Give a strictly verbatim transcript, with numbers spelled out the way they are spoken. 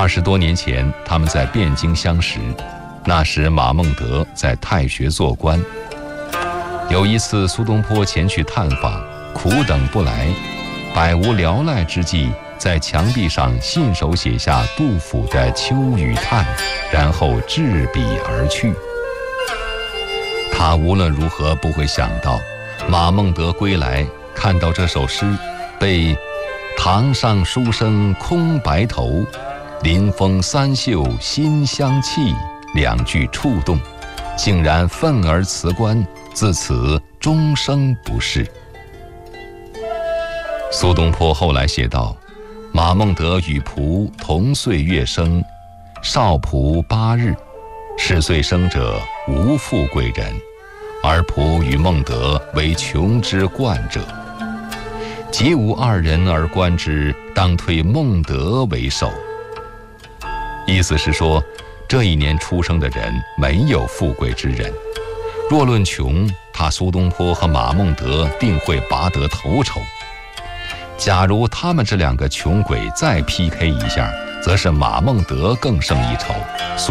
二十多年前，他们在汴京相识，那时马孟德在太学做官。有一次，苏东坡前去探访，苦等不来，百无聊赖之际，在墙壁上信手写下杜甫的《秋雨叹》，然后执笔而去。他无论如何不会想到，马孟德归来，看到这首诗，被“堂上书生空白头，临风三袖馨香气”两句触动，竟然愤而辞官，自此终生不仕。苏东坡后来写道：马孟德与仆同岁月生，少仆八日，是岁生者无富贵人，而仆与孟德为穷之冠者。即无二人而观之，当推孟德为首。意思是说，这一年出生的人没有富贵之人。若论穷，他苏东坡和马孟德定会拔得头筹。假如他们这两个穷鬼再 P K 一下，则是马孟德更胜一筹，苏